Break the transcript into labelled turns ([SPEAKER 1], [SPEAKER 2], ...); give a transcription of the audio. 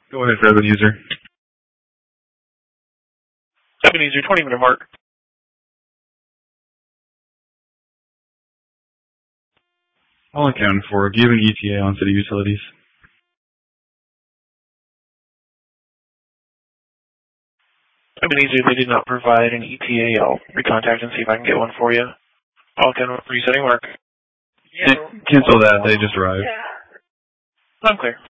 [SPEAKER 1] Go ahead, Ebenezer.
[SPEAKER 2] Ebenezer, 20-minute mark.
[SPEAKER 1] All accounted for. Do you have an ETA on city utilities?
[SPEAKER 2] Ebenezer, they did not provide an ETA. I'll recontact and see if I can get one for you. All accounted for. Resetting mark.
[SPEAKER 1] Cancel that. They just arrived.
[SPEAKER 2] I'm clear.